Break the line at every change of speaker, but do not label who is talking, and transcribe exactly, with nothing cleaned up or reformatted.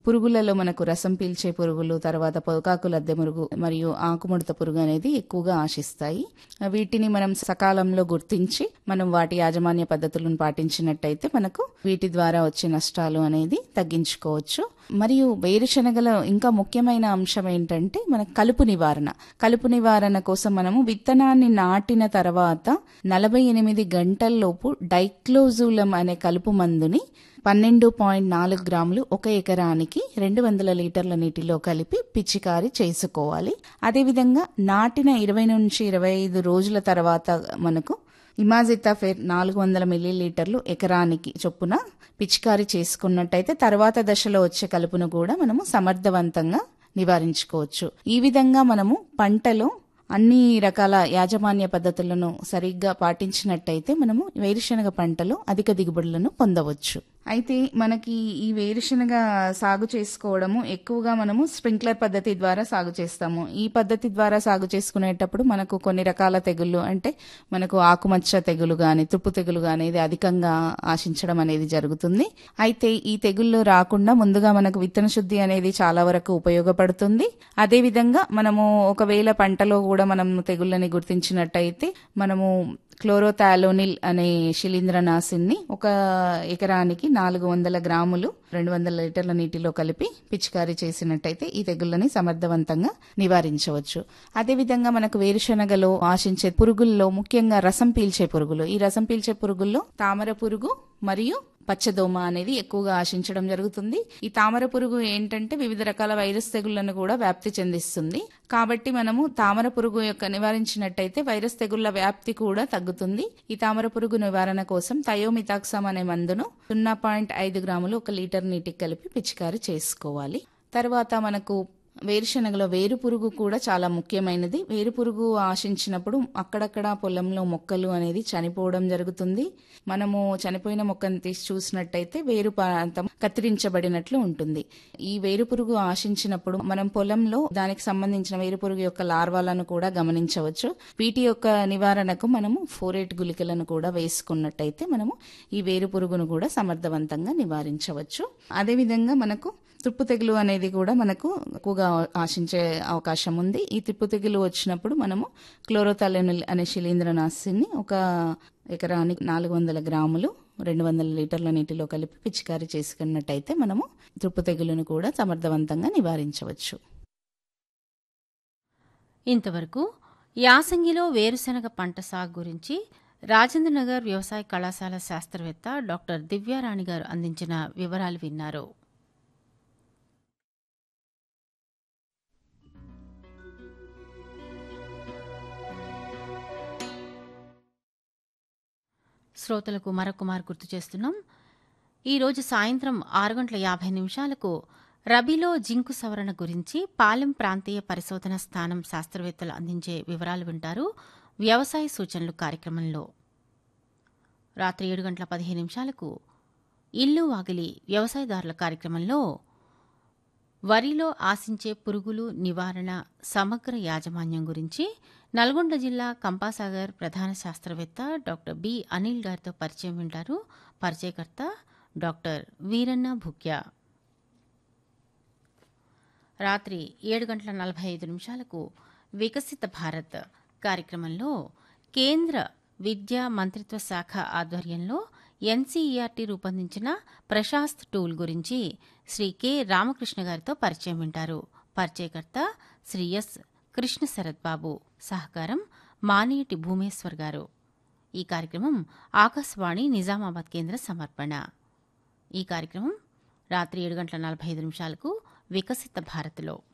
పురుగులలో మనకు రసం పీల్చే పురుగులు, తర్వాత పొగాకు లద్దె పురుగు మరియు ఆకుముడత పురుగు అనేది ఎక్కువగా ఆశిస్తాయి. వీటిని మనం సకాలంలో గుర్తించి మనం వాటి యాజమాన్య పద్ధతులను పాటించినట్టయితే మనకు వీటి ద్వారా వచ్చే నష్టాలు అనేది తగ్గించుకోవచ్చు. మరియు వేరుశనగలో ఇంకా ముఖ్యమైన అంశం ఏంటంటే మన కలుపు నివారణ. కలుపు నివారణ కోసం మనము విత్తనాన్ని నాటిన తర్వాత నలభై ఎనిమిది గంటల్లోపు డైక్లోజూలం అనే కలుపు మందుని పన్నెండు పాయింట్ నాలుగు గ్రాములు ఒక ఎకరానికి రెండు వందల లీటర్ల నీటిలో కలిపి పిచికారీ చేసుకోవాలి. అదేవిధంగా నాటిన ఇరవై నుంచి ఇరవై ఐదు రోజుల తర్వాత మనకు ఇమాజితాఫేర్ నాలుగు వందల మిల్లీలీటర్లు ఎకరానికి చొప్పున పిచికారీ చేసుకున్నట్టయితే తర్వాత దశలో వచ్చే కలుపును కూడా మనము సమర్థవంతంగా నివారించుకోవచ్చు. ఈ విధంగా మనము పంటలో అన్ని రకాల యాజమాన్య పద్ధతులను సరిగ్గా పాటించినట్టయితే మనము వేరుశనగ పంటలో అధిక దిగుబడులను పొందవచ్చు. అయితే మనకి ఈ వేరుశనగ సాగు చేసుకోవడము ఎక్కువగా మనము స్ప్రింక్లర్ పద్ధతి ద్వారా సాగు చేస్తాము. ఈ పద్ధతి ద్వారా సాగు చేసుకునేటప్పుడు మనకు కొన్ని రకాల తెగుళ్ళు, అంటే మనకు ఆకుమచ్చ తెగులు గాని తుప్పు తెగులు గాని ఇది అధికంగా ఆశించడం అనేది జరుగుతుంది. అయితే ఈ తెగుళ్ళు రాకుండా ముందుగా మనకు విత్తన శుద్ధి అనేది చాలా వరకు ఉపయోగపడుతుంది. అదేవిధంగా మనము ఒకవేళ పంటలో కూడా మనం తెగుళ్ళని గుర్తించినట్టయితే మనము క్లోరోథాలోనిల్ అనే శిలీంద్రనాశిని ఒక ఎకరానికి నాలుగు వందల గ్రాములు రెండు వందల లీటర్ల నీటిలో కలిపి పిచికారీ చేసినట్టయితే ఈ తెగుళ్ళని సమర్థవంతంగా నివారించవచ్చు. అదేవిధంగా మనకు వేరుశనగలో ఆశించే పురుగుల్లో ముఖ్యంగా రసం పీల్చే పురుగులు, ఈ రసం పీల్చే పురుగుల్లో తామర పురుగు మరియు పచ్చదోమ అనేది ఎక్కువగా ఆశించడం జరుగుతుంది. ఈ తామర పురుగు ఏంటంటే వివిధ రకాల వైరస్ తెగుళ్లను కూడా వ్యాప్తి చెందిస్తుంది. కాబట్టి మనము తామర పురుగు యొక్క నివారించినట్టయితే వైరస్ తెగుళ్ల వ్యాప్తి కూడా తగ్గుతుంది. ఈ తామర పురుగు నివారణ కోసం థయోమితాక్సామ్ అనే మందును సున్నా పాయింట్ ఐదు గ్రాములు ఒక లీటర్ నీటికి కలిపి పిచికారీ చేసుకోవాలి. తర్వాత మనకు వేరుశనగలో వేరు పురుగు కూడా చాలా ముఖ్యమైనది. వేరు పురుగు ఆశించినప్పుడు అక్కడక్కడ పొలంలో మొక్కలు అనేది చనిపోవడం జరుగుతుంది. మనము చనిపోయిన మొక్కను తీసి చూసినట్టయితే వేరు ప్రాంతం కత్తిరించబడినట్లు ఉంటుంది. ఈ వేరు పురుగు ఆశించినప్పుడు మనం పొలంలో దానికి సంబంధించిన వేరు పురుగు యొక్క లార్వాలను కూడా గమనించవచ్చు. వీటి యొక్క నివారణకు మనము ఫోరేట్ గుళికలను కూడా వేసుకున్నట్టయితే మనము ఈ వేరు పురుగును కూడా సమర్థవంతంగా నివారించవచ్చు. అదేవిధంగా మనకు తుప్పు తెగులు అనేది కూడా మనకు ఎక్కువగా ఆశించే అవకాశం ఉంది. ఈ తుప్పు తెగులు వచ్చినప్పుడు మనము క్లోరోథాలోనిల్ అనే శిలీంద్రనాశిని ఒక ఎకరానికి నాలుగు వందల గ్రాములు రెండు వందల లీటర్ల నీటిలో కలిపి పిచికారీ చేసుకున్నట్టయితే మనము తుప్పు తెగులును కూడా సమర్థవంతంగా నివారించవచ్చు.
ఇంతవరకు యాసంగిలో వేరుశనగ పంట సాగు గురించి రాజేంద్రనగర్ వ్యవసాయ కళాశాల శాస్త్రవేత్త డాక్టర్ దివ్యారాణి గారు అందించిన వివరాలు విన్నారు. శ్రోతలకు మరొక మారు గుర్తు చేస్తున్నాం. ఈరోజు సాయంత్రం ఆరు గంటల యాభై నిమిషాలకు రబీలో జింకు సవరణ గురించి పాలెం ప్రాంతీయ పరిశోధన స్థానం శాస్త్రవేత్తలు అందించే వివరాలు వింటారు వ్యవసాయ సూచనలు కార్యక్రమంలో. రాత్రి ఏడు గంటల పదిహేను నిమిషాలకు ఇల్లు వాకిలి వ్యవసాయదారుల కార్యక్రమంలో వరిలో ఆశించే పురుగులు నివారణ సమగ్ర యాజమాన్యం గురించి నల్గొండ జిల్లా కంపాసాగర్ ప్రధాన శాస్త్రవేత్త డాక్టర్ బి అనిల్ గారితో పరిచయం వింటారు. పరిచయకర్త డాక్టర్ వీరన్న భుక్యా. రాత్రి ఏడు గంటల నలభై ఐదు నిమిషాలకు వికసిత భారత్ కార్యక్రమంలో కేంద్ర విద్యా మంత్రిత్వ శాఖ ఆధ్వర్యంలో ఎన్సీఈఆర్టీ రూపొందించిన ప్రశాస్త్ టూల్ గురించి శ్రీ కె రామకృష్ణ గారితో పరిచయం వింటారు. పరిచయకర్త శ్రీ ఎస్ కృష్ణ శరత్ బాబు. సహకారం మానేటి భూమేశ్వర్ గారు. ఈ కార్యక్రమం ఆకాశవాణి నిజామాబాద్ కేంద్ర సమర్పణ. ఈ కార్యక్రమం రాత్రి ఏడు గంటల నలభై ఐదు నిమిషాలకు వికసిత భారత్లో.